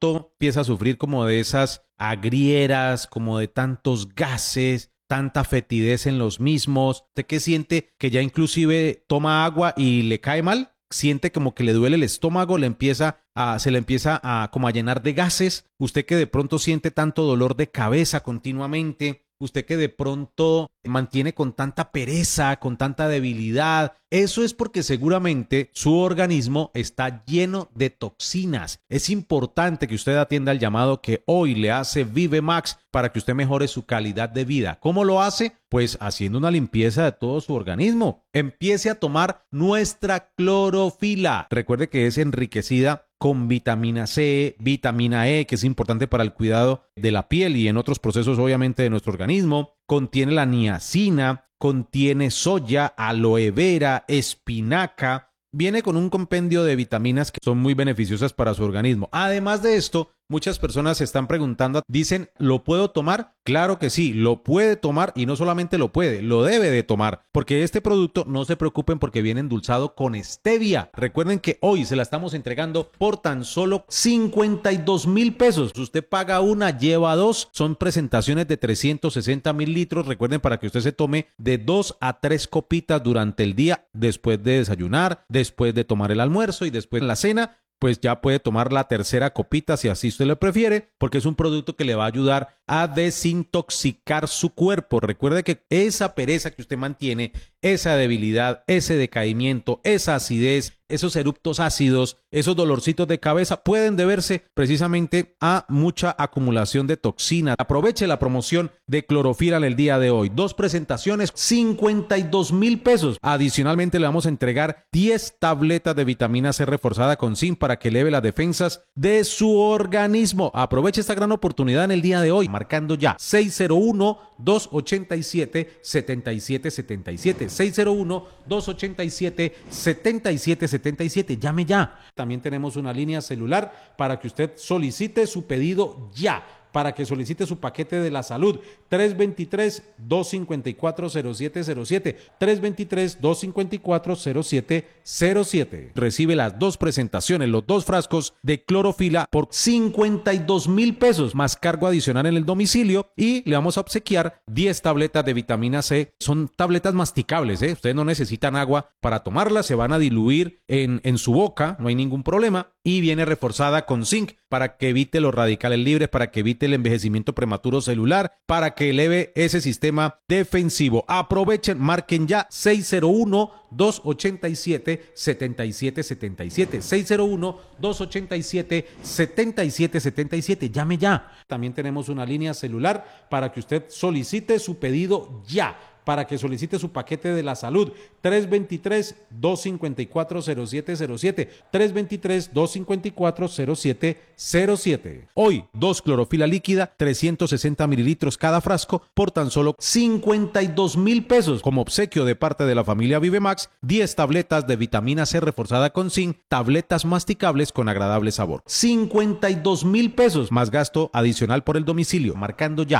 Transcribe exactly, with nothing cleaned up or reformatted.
pronto empieza a sufrir como de esas agrieras, como de tantos gases, tanta fetidez en los mismos. ¿Usted qué siente? Que ya inclusive toma agua y le cae mal. Siente como que le duele el estómago, le empieza a, se le empieza a como a llenar de gases. Usted que de pronto siente tanto dolor de cabeza continuamente. Usted que de pronto mantiene con tanta pereza, con tanta debilidad, eso es porque seguramente su organismo está lleno de toxinas. Es importante que usted atienda el llamado que hoy le hace ViveMax para que usted mejore su calidad de vida. ¿Cómo lo hace? Pues haciendo una limpieza de todo su organismo. Empiece a tomar nuestra clorofila. Recuerde que es enriquecida con vitamina C, vitamina E, que es importante para el cuidado de la piel y en otros procesos obviamente de nuestro organismo. Contiene la niacina, contiene soya, aloe vera, espinaca. Viene con un compendio de vitaminas que son muy beneficiosas para su organismo. Además de esto, muchas personas se están preguntando, dicen, ¿lo puedo tomar? Claro que sí, lo puede tomar y no solamente lo puede, lo debe de tomar, porque este producto, no se preocupen porque viene endulzado con stevia. Recuerden que hoy se la estamos entregando por tan solo cincuenta y dos mil pesos. Usted paga una, lleva dos, son presentaciones de trescientos sesenta mililitros. Recuerden, para que usted se tome de dos a tres copitas durante el día, después de desayunar, después de tomar el almuerzo y después la cena. Pues ya puede tomar la tercera copita si así usted lo prefiere, porque es un producto que le va a ayudar a desintoxicar su cuerpo. Recuerde que esa pereza que usted mantiene, esa debilidad, ese decaimiento, esa acidez, esos eructos ácidos, esos dolorcitos de cabeza pueden deberse precisamente a mucha acumulación de toxina. Aproveche la promoción de clorofila en el día de hoy. Dos presentaciones, cincuenta y dos mil pesos. Adicionalmente le vamos a entregar diez tabletas de vitamina C reforzada con zinc para que eleve las defensas de su organismo. Aproveche esta gran oportunidad en el día de hoy, marcando ya seis cero uno, dos ocho siete, siete siete siete siete, seis cero uno, dos ocho siete, siete siete siete siete. Llame ya. También tenemos una línea celular para que usted solicite su pedido ya, para que solicite su paquete de la salud. tres dos tres, dos cinco cuatro, cero siete cero siete, tres dos tres, dos cinco cuatro, cero siete cero siete. Recibe las dos presentaciones, los dos frascos de clorofila por cincuenta y dos mil pesos, más cargo adicional en el domicilio, y le vamos a obsequiar diez tabletas de vitamina C. Son tabletas masticables, ¿eh? Ustedes no necesitan agua para tomarlas, se van a diluir en, en su boca, no hay ningún problema, y viene reforzada con zinc para que evite los radicales libres, para que evite el envejecimiento prematuro celular, para que eleve ese sistema defensivo. Aprovechen, marquen ya seis cero uno, dos ocho siete, siete siete siete siete, seis cero uno, dos ocho siete, siete siete siete siete. Llame ya. También tenemos una línea celular para que usted solicite su pedido ya, para que solicite su paquete de la salud. tres dos tres, dos cinco cuatro, cero siete cero siete, tres dos tres, dos cinco cuatro, cero siete cero siete. Hoy, dos clorofila líquida, trescientos sesenta mililitros cada frasco, por tan solo cincuenta y dos mil pesos. Como obsequio de parte de la familia ViveMax, diez tabletas de vitamina C reforzada con zinc, tabletas masticables con agradable sabor. cincuenta y dos mil pesos, más gasto adicional por el domicilio. Marcando ya